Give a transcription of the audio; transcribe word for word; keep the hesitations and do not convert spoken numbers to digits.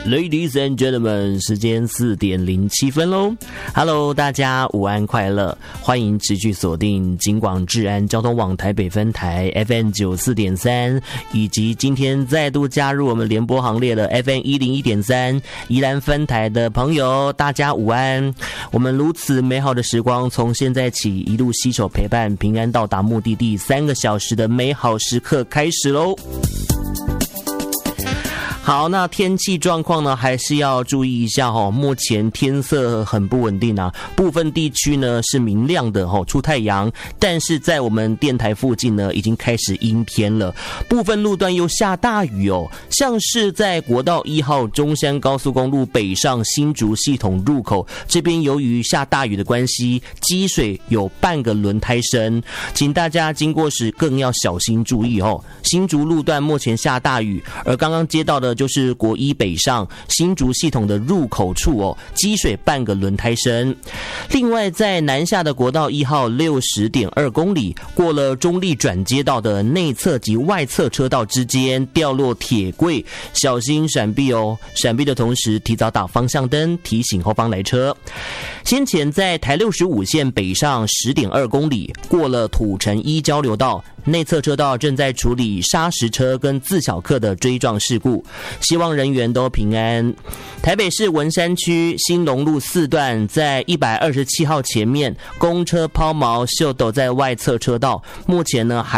Ladies and gentlemen， 时间四点零七分喽。Hello， 大家午安快乐，欢迎持续锁定警广治安交通网台北分台 F M 九四点三，以及今天再度加入我们联播行列的 F M 一零一点三宜兰分台的朋友，大家午安。我们如此美好的时光，从现在起一路携手陪伴，平安到达目的地，三个小时的美好时刻开始喽。好，那天气状况呢，还是要注意一下哈、哦。目前天色很不稳定啊，部分地区呢是明亮的哈、哦，出太阳，但是在我们电台附近呢，已经开始阴天了。部分路段又下大雨哦，像是在国道一号中山高速公路北上新竹系统入口这边，由于下大雨的关系，积水有半个轮胎深，请大家经过时更要小心注意哦。新竹路段目前下大雨，而刚刚接到的就是国一北上新竹系统的入口处哦，积水半个轮胎深。另外，在南下的国道一号六十点二公里，过了中立转接道的内侧及外侧车道之间掉落铁柜，小心闪避哦。闪避的同时，提早打方向灯，提醒后方来车。先前在台六十五线北上十点二公里，过了土城一交流道，内侧车道正在处理砂石车跟自小客的追撞事故，希望人员都平安。台北市文山区新隆路四段，在一百二十七号前面，公车抛锚秀斗在外侧车道，目前呢还